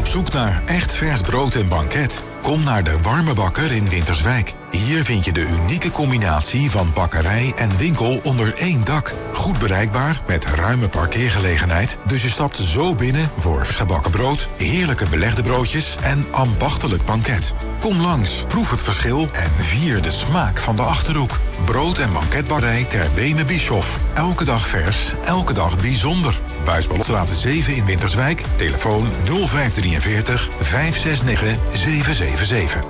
Op zoek naar echt vers brood en banket? Kom naar de Warme Bakker in Winterswijk. Hier vind je de unieke combinatie van bakkerij en winkel onder één dak. Goed bereikbaar met ruime parkeergelegenheid. Dus je stapt zo binnen voor gebakken brood, heerlijke belegde broodjes en ambachtelijk banket. Kom langs, proef het verschil en vier de smaak van de Achterhoek. Brood- en banketbakkerij ter Beme Bischoff. Elke dag vers, elke dag bijzonder. Buisbalstraat 7 in Winterswijk. Telefoon 0543 569 777.